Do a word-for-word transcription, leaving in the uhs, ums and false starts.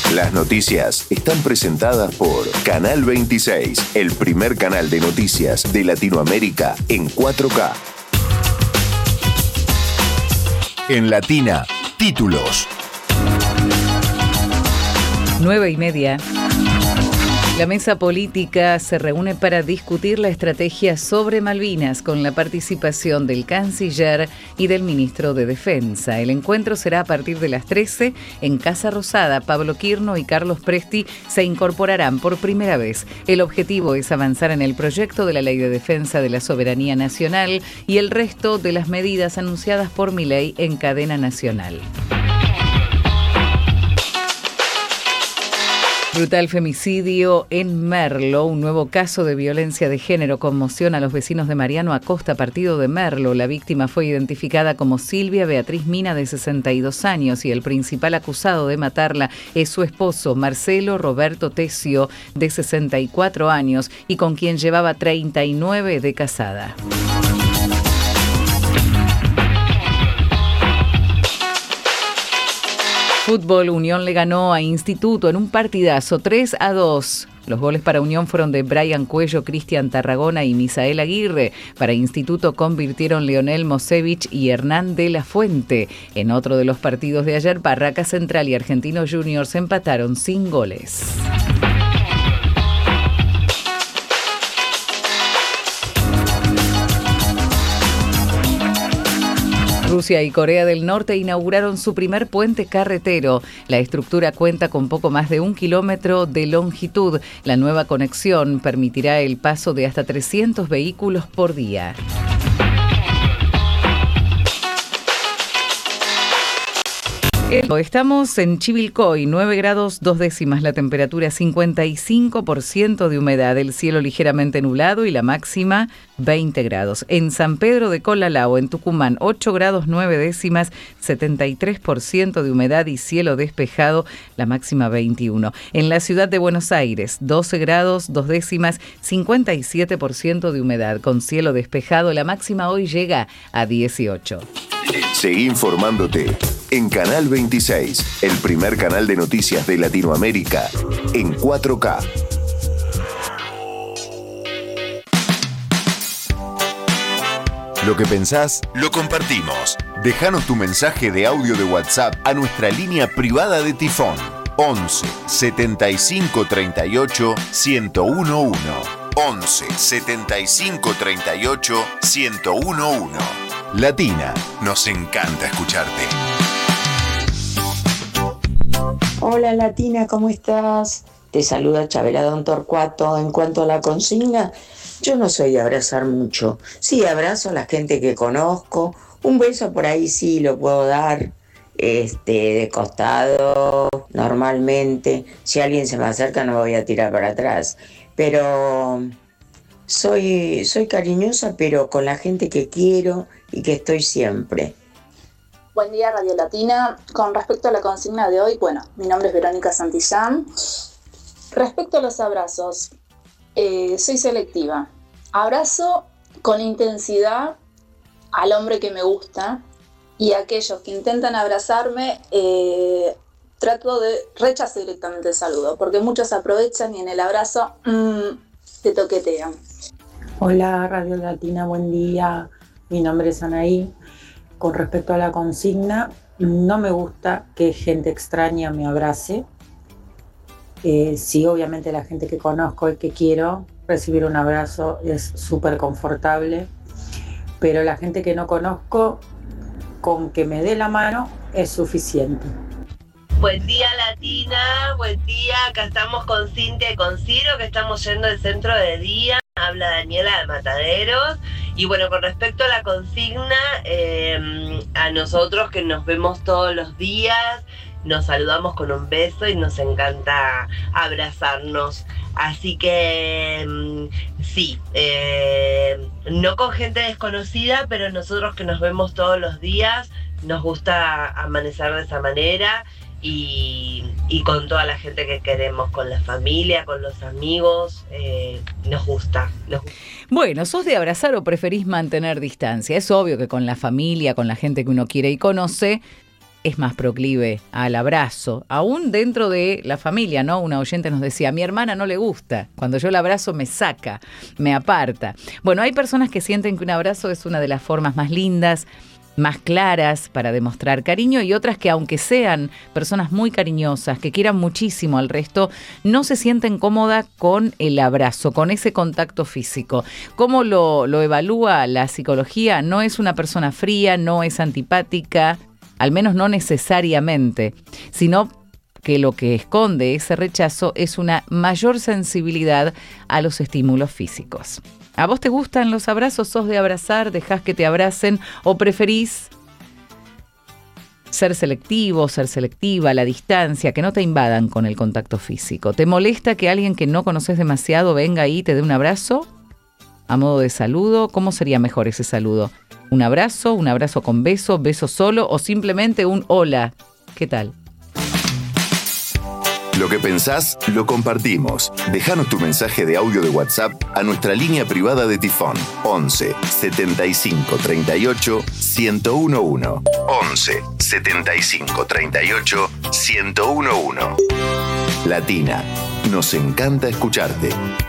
Las noticias están presentadas por Canal veintiséis, el primer canal de noticias de Latinoamérica en cuatro K. En Latina, títulos. Nueve y media. La mesa política se reúne para discutir la estrategia sobre Malvinas con la participación del canciller y del ministro de Defensa. El encuentro será a partir de las trece en Casa Rosada. Pablo Quirno y Carlos Presti se incorporarán por primera vez. El objetivo es avanzar en el proyecto de la Ley de Defensa de la Soberanía Nacional y el resto de las medidas anunciadas por Milei en cadena nacional. Brutal femicidio en Merlo. Un nuevo caso de violencia de género conmociona a los vecinos de Mariano Acosta, partido de Merlo. La víctima fue identificada como Silvia Beatriz Mina, de sesenta y dos años, y el principal acusado de matarla es su esposo, Marcelo Roberto Tesio, de sesenta y cuatro años, y con quien llevaba treinta y nueve de casada. Fútbol, Unión le ganó a Instituto en un partidazo tres a dos. Los goles para Unión fueron de Brian Cuello, Cristian Tarragona y Misael Aguirre. Para Instituto convirtieron Leonel Mosevich y Hernán de la Fuente. En otro de los partidos de ayer, Barracas Central y Argentinos Juniors empataron sin goles. Rusia y Corea del Norte inauguraron su primer puente carretero. La estructura cuenta con poco más de un kilómetro de longitud. La nueva conexión permitirá el paso de hasta trescientos vehículos por día. Estamos en Chivilcoy, nueve grados dos décimas la temperatura, cincuenta y cinco por ciento de humedad, el cielo ligeramente nublado y la máxima veinte grados. En San Pedro de Colalao, en Tucumán, ocho grados nueve décimas, setenta y tres por ciento de humedad y cielo despejado, la máxima veintiuno. En la ciudad de Buenos Aires, doce grados dos décimas, cincuenta y siete por ciento de humedad, con cielo despejado, la máxima hoy llega a dieciocho. Seguí informándote en Canal veintiséis, el primer canal de noticias de Latinoamérica en cuatro K. Lo que pensás, lo compartimos. Déjanos tu mensaje de audio de WhatsApp a nuestra línea privada de Tifón once setenta y cinco treinta y ocho ciento uno. once setenta y cinco treinta y ocho ciento uno. Latina, nos encanta escucharte. Hola Latina, ¿cómo estás? Te saluda Chabela Don Torcuato. En cuanto a la consigna, yo no soy de abrazar mucho. Sí, abrazo a la gente que conozco. Un beso por ahí sí lo puedo dar, este, de costado, normalmente. Si alguien se me acerca no me voy a tirar para atrás. Pero soy, soy cariñosa, pero con la gente que quiero y que estoy siempre. Buen día, Radio Latina. Con respecto a la consigna de hoy, bueno, mi nombre es Verónica Santillán. Respecto a los abrazos, eh, soy selectiva. Abrazo con intensidad al hombre que me gusta, y aquellos que intentan abrazarme, eh, trato de rechazar directamente el saludo, porque muchos aprovechan y en el abrazo mmm, te toquetean. Hola, Radio Latina, buen día. Mi nombre es Anaí. Con respecto a la consigna, no me gusta que gente extraña me abrace. Eh, sí, obviamente la gente que conozco y que quiero, recibir un abrazo es súper confortable, pero la gente que no conozco, con que me dé la mano es suficiente. Buen día Latina, buen día, acá estamos con Cintia y con Ciro, que estamos yendo al centro de día. Habla Daniela de Mataderos. Y bueno, con respecto a la consigna, eh, a nosotros que nos vemos todos los días, nos saludamos con un beso y nos encanta abrazarnos. Así que sí, eh, no con gente desconocida, pero nosotros que nos vemos todos los días, nos gusta amanecer de esa manera. Y, y con toda la gente que queremos, con la familia, con los amigos, eh, nos gusta, nos gusta. Bueno, ¿sos de abrazar o preferís mantener distancia? Es obvio que con la familia, con la gente que uno quiere y conoce, es más proclive al abrazo, aún dentro de la familia, ¿no? Una oyente nos decía, a mi hermana no le gusta, cuando yo la abrazo me saca, me aparta. Bueno, hay personas que sienten que un abrazo es una de las formas más lindas, más claras para demostrar cariño, y otras que, aunque sean personas muy cariñosas, que quieran muchísimo al resto, no se sienten cómodas con el abrazo, con ese contacto físico. ¿Cómo lo, lo evalúa la psicología? No es una persona fría, no es antipática, al menos no necesariamente, sino que lo que esconde ese rechazo es una mayor sensibilidad a los estímulos físicos. ¿A vos te gustan los abrazos? ¿Sos de abrazar? ¿Dejás que te abracen? ¿O preferís ser selectivo, ser selectiva, la distancia, que no te invadan con el contacto físico? ¿Te molesta que alguien que no conoces demasiado venga ahí y te dé un abrazo a modo de saludo? ¿Cómo sería mejor ese saludo? ¿Un abrazo? ¿Un abrazo con beso? ¿Beso solo? ¿O simplemente un hola? ¿Qué tal? Lo que pensás, lo compartimos. Déjanos tu mensaje de audio de WhatsApp a nuestra línea privada de Tifón. once setenta y cinco treinta y ocho ciento uno. once setenta y cinco treinta y ocho ciento uno. Latina, nos encanta escucharte.